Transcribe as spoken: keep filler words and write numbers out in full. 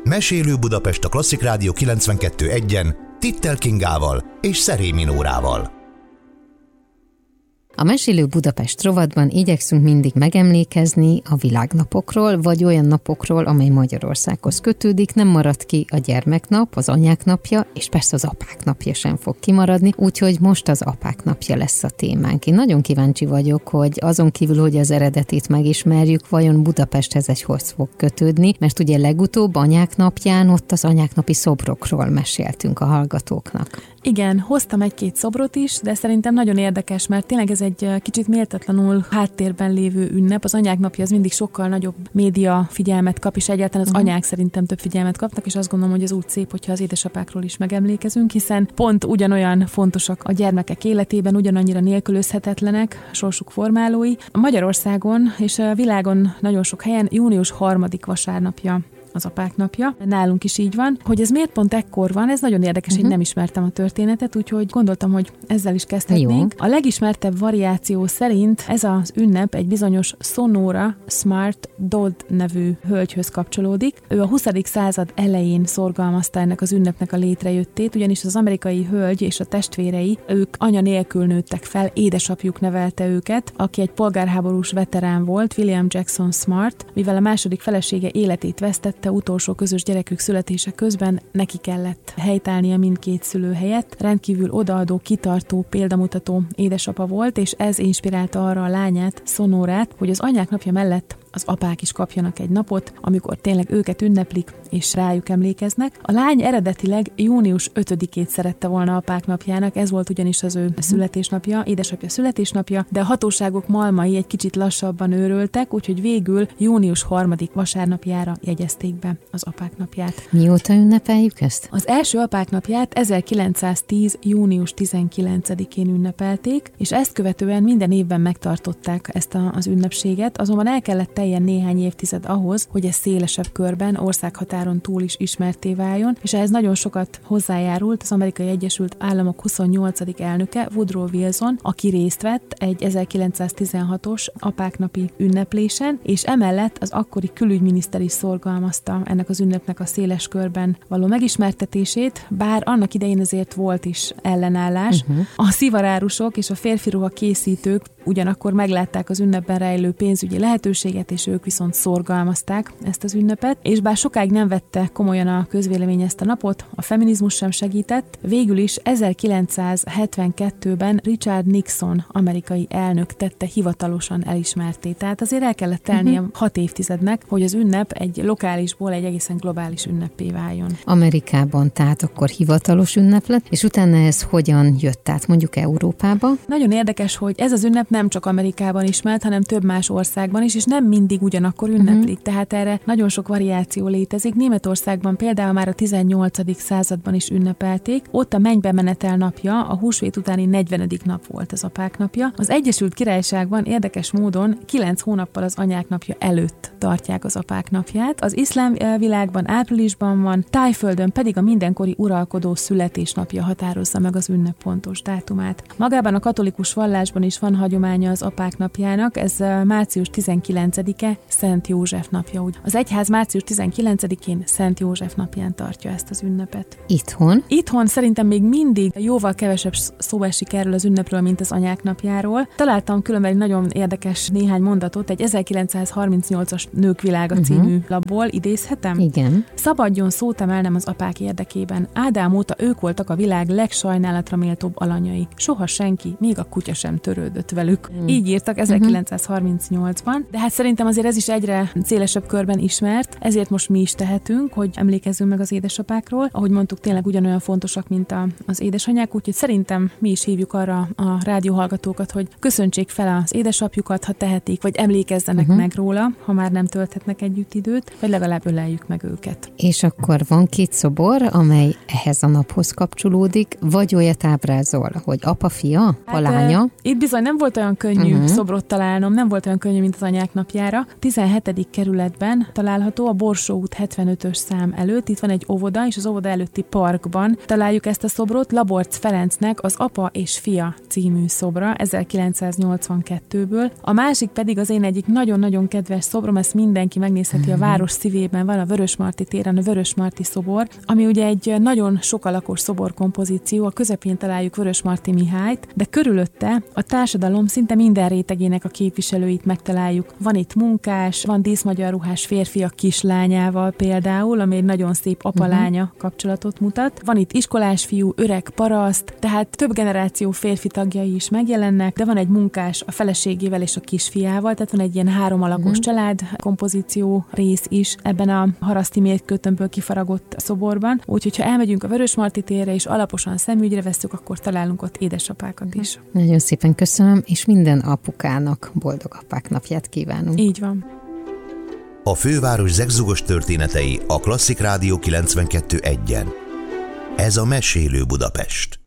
Mesélő Budapest a Klasszik Rádió kilencvenkettő egyen Tittel Kingával és Szerémi Nórával. A Mesélő Budapest rovatban igyekszünk mindig megemlékezni a világnapokról, vagy olyan napokról, amely Magyarországhoz kötődik. Nem marad ki a gyermeknap, az anyák napja, és persze az apák napja sem fog kimaradni, úgyhogy most az apák napja lesz a témánk. Én nagyon kíváncsi vagyok, hogy azon kívül, hogy az eredetét megismerjük, vajon Budapesthez egy hoz fog kötődni, mert ugye legutóbb anyák napján ott az anyáknapi szobrokról meséltünk a hallgatóknak. Igen, hoztam egy-két szobrot is, de szerintem nagyon érdekes, mert tényleg ez egy kicsit méltatlanul háttérben lévő ünnep. Az anyák napja az mindig sokkal nagyobb média figyelmet kap, és egyáltalán az uh-huh. anyák szerintem több figyelmet kapnak, és azt gondolom, hogy ez úgy szép, hogyha az édesapákról is megemlékezünk, hiszen pont ugyanolyan fontosak a gyermekek életében, ugyanannyira nélkülözhetetlenek, sorsuk formálói. Magyarországon és a világon nagyon sok helyen június harmadik vasárnapja az apák napja. Nálunk is így van. Hogy ez miért pont ekkor van, ez nagyon érdekes, uh-huh. én nem ismertem a történetet, úgyhogy gondoltam, hogy ezzel is kezdhetnénk. Jó. A legismertebb variáció szerint ez az ünnep egy bizonyos Sonora Smart Dodd nevű hölgyhöz kapcsolódik. Ő a huszadik század elején szorgalmazta ennek az ünnepnek a létrejöttét, ugyanis az amerikai hölgy és a testvérei, ők anya nélkül nőttek fel, édesapjuk nevelte őket, aki egy polgárháborús veterán volt, William Jackson Smart, mivel a második felesége életét vesztette, utolsó közös gyerekük születése közben neki kellett helytállnia mindkét szülő helyett. Rendkívül odaadó, kitartó, példamutató édesapa volt, és ez inspirálta arra a lányát, Sonorát, hogy az anyák napja mellett az apák is kapjanak egy napot, amikor tényleg őket ünneplik, és rájuk emlékeznek. A lány eredetileg június ötödikét szerette volna apák napjának, ez volt ugyanis az ő születésnapja, édesapja születésnapja, de a hatóságok malmai egy kicsit lassabban őröltek, úgyhogy végül június harmadik vasárnapjára jegyezték be az apák napját. Mióta ünnepeljük ezt? Az első apák napját ezerkilencszáztíz. június tizenkilencedikén ünnepelték, és ezt követően minden évben megtartották ezt a, az ünnepséget, azonban el kellett teljen néhány évtized ahhoz, hogy ez szélesebb körben, országhatáron túl is ismertté váljon, és ehhez nagyon sokat hozzájárult az Amerikai Egyesült Államok huszonnyolcadik elnöke, Woodrow Wilson, aki részt vett egy ezerkilencszáztizenhatos apáknapi ünneplésen, és emellett az akkori külügyminiszter is szorgalmazta ennek az ünnepnek a széles körben való megismertetését, bár annak idején azért volt is ellenállás. Uh-huh. A szivarárusok és a férfiruha készítők ugyanakkor meglátták az ünnepben rejlő pénzügyi lehetőséget, és ők viszont szorgalmazták ezt az ünnepet, és bár sokáig nem vette komolyan a közvélemény ezt a napot, a feminizmus sem segített, végül is ezerkilencszázhetvenkettőben Richard Nixon amerikai elnök tette hivatalosan elismerté. Tehát azért el kellett telnie uh-huh. hat évtizednek, hogy az ünnep egy lokálisból egy egészen globális ünneppé váljon. Amerikában tehát akkor hivatalos ünnep lett, és utána ez hogyan jött át mondjuk Európába? Nagyon érdekes, hogy ez az ünnep nem csak Amerikában ismert, hanem több más országban is, és nem mindig ugyanakkor ünneplik, uh-huh. tehát erre nagyon sok variáció létezik. Németországban például már a tizennyolcadik században is ünnepelték, ott a mennybe menetel napja, a húsvét utáni negyvenedik nap volt az apák napja. Az Egyesült Királyságban érdekes módon kilenc hónappal az anyák napja előtt tartják az apák napját. Az iszlám világban áprilisban van, Tájföldön pedig a mindenkori uralkodó születésnapja határozza meg az ünnep pontos dátumát. Magában a katolikus vallásban is van hagyománya az apák napjának, ez március tizenkilencedike, Szent József napja. Az egyház március tizenkilencedikén Szent József napján tartja ezt az ünnepet. Itthon? Itthon szerintem még mindig jóval kevesebb szó esik erről az ünnepről, mint az anyák napjáról. Találtam különben egy nagyon érdekes néhány mondatot, egy ezerkilencszázharmincnyolcas Nők világa uh-huh. című labból, idézhetem? Igen. Szabadjon szót emelnem az apák érdekében. Ádám óta ők voltak a világ legsajnálatra méltóbb alanyai. Soha senki, még a kutya sem törődött velük. Mm. Így írtak ezerkilencszázharmincnyolcban, de hát szerintem azért ez is egyre szélesebb körben ismert, ezért most mi is tehetünk, hogy emlékezzünk meg az édesapákról. Ahogy mondtuk, tényleg ugyanolyan fontosak, mint a, az édesanyák, úgyhogy szerintem mi is hívjuk arra a rádióhallgatókat, hogy köszöntsék fel az édesapjukat, ha tehetik, vagy emlékezzenek uh-huh. meg róla, ha már nem tölthetnek együtt időt, vagy legalább öleljük meg őket. És akkor van két szobor, amely ehhez a naphoz kapcsolódik, vagy olyat ábrázol, hogy apa, fia, hát, lánya? Itt bizony nem volt olyan könnyű uh-huh. szobrot találnom, nem volt olyan könnyű, mint az anyák napjára. napjára. tizenhetedik kerületben található a Borsó út hetvenötös szám előtt. Itt van egy óvoda, és az óvoda előtti parkban találjuk ezt a szobrot. Laborc Ferencnek az Apa és Fia című szobra ezerkilencszáznyolcvankettőből. A másik pedig az én egyik nagyon-nagyon kedves szobrom, ezt mindenki megnézheti, a város szívében van, a Vörösmarty téren a Vörösmarty szobor, ami ugye egy nagyon sokalakos szoborkompozíció, a közepén találjuk Vörösmarty Mihályt, de körülötte a társadalom szinte minden rétegének a képviselőit megtaláljuk. Van itt munkás, van díszmagyar ruhás férfi a kislányával például, ami egy nagyon szép apa-lánya uh-huh. kapcsolatot mutat. Van itt iskolás fiú, öreg paraszt, tehát több generáció férfi tagjai is megjelennek, de van egy munkás a feleségével és a kisfiával, tehát van egy ilyen három alakos uh-huh. család kompozíció rész is ebben a Haraszti mértkötőmből kifaragott szoborban. Úgyhogy ha elmegyünk a Vörösmarty térre és alaposan szemügyre vesszük, akkor találunk ott édesapákat is. Nagyon szépen köszönöm, és minden apukának boldog apák napját kívánunk. Így van. A főváros zegzugos történetei a Klasszik Rádió kilencvenkettő egyen. Ez a Mesélő Budapest.